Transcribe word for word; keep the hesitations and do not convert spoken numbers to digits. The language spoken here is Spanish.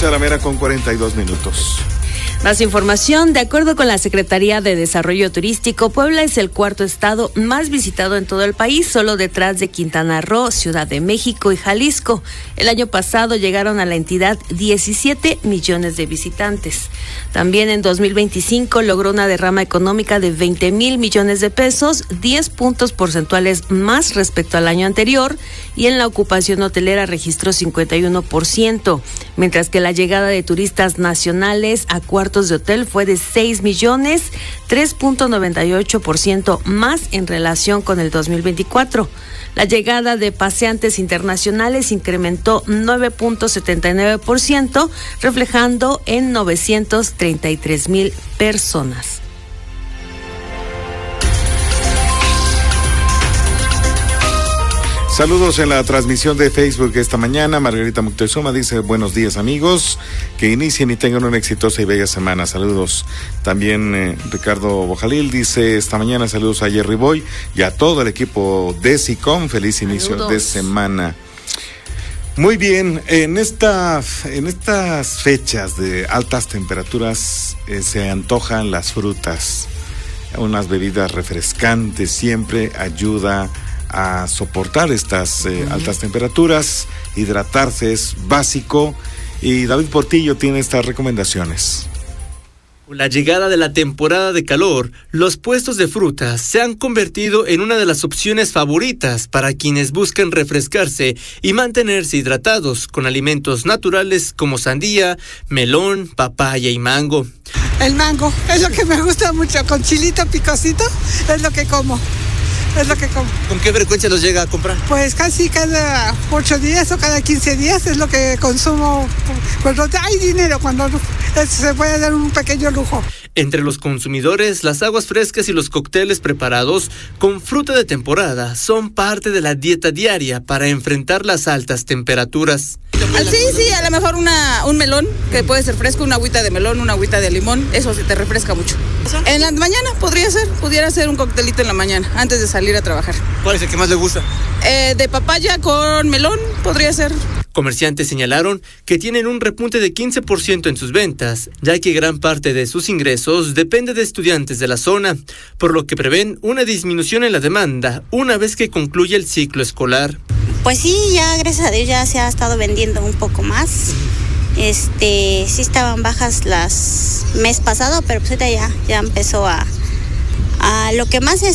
ocho de la mañana con cuarenta y dos minutos. Más información, de acuerdo con la Secretaría de Desarrollo Turístico, Puebla es el cuarto estado más visitado en todo el país, solo detrás de Quintana Roo, Ciudad de México y Jalisco. El año pasado llegaron a la entidad diecisiete millones de visitantes. También en dos mil veinticinco logró una derrama económica de veinte mil millones de pesos, diez puntos porcentuales más respecto al año anterior, y en la ocupación hotelera registró cincuenta y uno por ciento, mientras que la llegada de turistas nacionales a cuartos de hotel fue de seis millones, tres punto noventa y ocho por ciento más en relación con el dos mil veinticuatro. La llegada de paseantes internacionales incrementó nueve punto setenta y nueve por ciento, reflejando en novecientos treinta y tres mil personas. Saludos en la transmisión de Facebook esta mañana. Margarita Moctezuma dice: buenos días, amigos, que inicien y tengan una exitosa y bella semana. Saludos. También eh, Ricardo Bojalil dice: esta mañana saludos a Jerry Boy y a todo el equipo de SICOM. Feliz inicio saludos de semana. Muy bien, en esta en estas fechas de altas temperaturas eh, se antojan las frutas. Unas bebidas refrescantes siempre ayuda a soportar estas eh, uh-huh. altas temperaturas. Hidratarse es básico, y David Portillo tiene estas recomendaciones. Con la llegada de la temporada de calor, los puestos de frutas se han convertido en una de las opciones favoritas para quienes buscan refrescarse y mantenerse hidratados con alimentos naturales como sandía, melón, papaya y mango. El mango es lo que me gusta mucho, con chilito picosito es lo que como. Es lo que como. ¿Con qué frecuencia los llega a comprar? Pues casi cada ocho días o cada quince días es lo que consumo. Cuando hay dinero, cuando se puede dar un pequeño lujo. Entre los consumidores, las aguas frescas y los cócteles preparados con fruta de temporada son parte de la dieta diaria para enfrentar las altas temperaturas. Sí, sí, a lo mejor una, un melón, que puede ser fresco, una agüita de melón, una agüita de limón, eso sí te refresca mucho. En la mañana podría ser, pudiera ser un coctelito en la mañana, antes de salir a trabajar. ¿Cuál es el que más le gusta? Eh, de papaya con melón, podría ser. Comerciantes señalaron que tienen un repunte de quince por ciento en sus ventas, ya que gran parte de sus ingresos depende de estudiantes de la zona, por lo que prevén una disminución en la demanda una vez que concluya el ciclo escolar. Pues sí, ya gracias a Dios ya se ha estado vendiendo un poco más. Este, sí estaban bajas las mes pasado, pero pues ahorita ya, ya empezó a, a lo que más es